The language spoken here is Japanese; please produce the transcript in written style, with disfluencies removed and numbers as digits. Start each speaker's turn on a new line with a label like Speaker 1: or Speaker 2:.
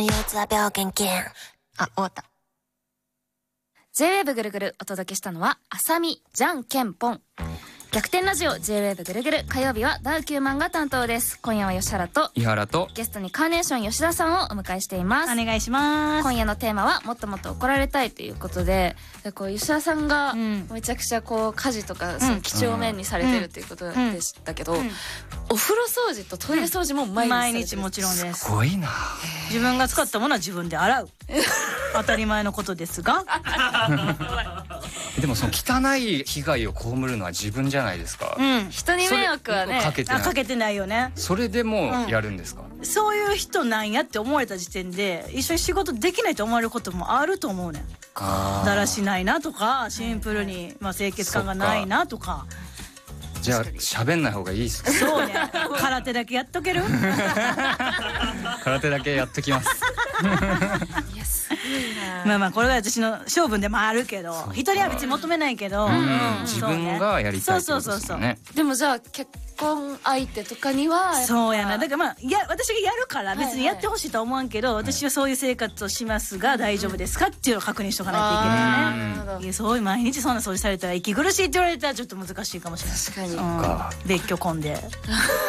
Speaker 1: あ、終わった。
Speaker 2: J-WAVE ぐるぐるお届けしたのはあさみ、じゃんけんぽん。逆転ラジオ J-WAVE ぐるぐる、火曜日はダウ9万が担当です。今夜は吉原と
Speaker 3: 伊原と
Speaker 2: ゲストにカーネーション吉田さんをお迎えしています。
Speaker 4: お願いします。
Speaker 2: 今夜のテーマはもっともっと怒られたいということで、こう吉田さんがめちゃくちゃこう家事とかその几帳面にされてるっていうことでしたけど、お風呂掃除とトイレ掃除も毎日
Speaker 4: もちろんです。
Speaker 3: すごいな。
Speaker 4: 自分が使ったものは自分で洗う当たり前のことですが
Speaker 3: でもその汚い被害を被るのは自分じゃないですか。
Speaker 2: 人に迷惑はね
Speaker 3: かけてない。
Speaker 4: かけてないよね。
Speaker 3: それでもやるんですか。
Speaker 4: そういう人なんやって思われた時点で一緒に仕事できないと思われることもあると思うねん。だらしないなとかシンプルに清潔感がないなとか。
Speaker 3: じゃあ喋んない方がいいですか。
Speaker 4: そうね。空手だけやっとける。
Speaker 3: 空手だけやっときます。
Speaker 2: いやすごいな。
Speaker 4: これが私の性分でもあるけど、人には別に求めないけど、
Speaker 3: 自分がやりたいってことですよね。
Speaker 2: でもじゃあ結婚相手とかには
Speaker 4: そうやな。だから私がやるから別にやってほしいとは思わんけど、私はそういう生活をしますが大丈夫ですかっていうのを確認しとかないといけないね。いや、そういう毎日そんな掃除されたら息苦しいって言われたらちょっと難しいかもしれない。
Speaker 2: 確かに。
Speaker 4: 別居婚で